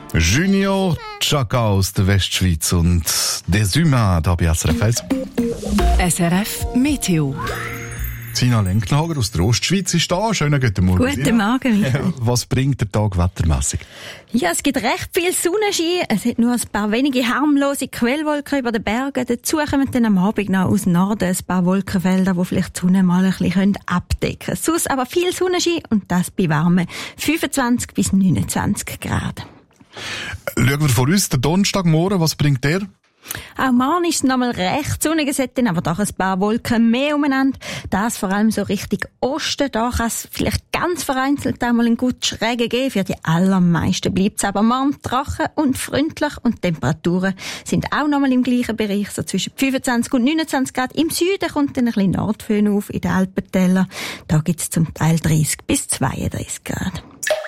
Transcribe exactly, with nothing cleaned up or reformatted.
Junior Chaka aus der Westschweiz und Des Humains da bei S R F eins. S R F Meteo. Sina Lenknager aus der Ostschweiz ist da. Schönen guten Morgen. Guten Sina. Morgen. Ja, was bringt der Tag wettermässig? Ja, es gibt recht viel Sonnenschein. Es hat nur ein paar wenige harmlose Quellwolken über den Bergen. Dazu kommen dann am Abend noch aus Norden ein paar Wolkenfelder, die vielleicht die Sonne mal ein bisschen abdecken können. Sonst aber viel Sonnenschein und das bei warmen fünfundzwanzig bis neunundzwanzig Grad. Schauen wir von uns, der Donnerstagmorgen, was bringt der? Auch morgen ist es nochmal recht sonnig, es hat dann aber doch ein paar Wolken mehr umeinander. Das vor allem so Richtung Osten. Da kann es vielleicht ganz vereinzelt einmal einen guten Schräge geben. Für die allermeisten bleibt es aber morgen trocken und freundlich. Und die Temperaturen sind auch nochmal im gleichen Bereich, so zwischen fünfundzwanzig und neunundzwanzig Grad. Im Süden kommt dann ein bisschen Nordföhn auf in den Alpentälern. Da gibt es zum Teil dreißig bis zweiunddreißig Grad.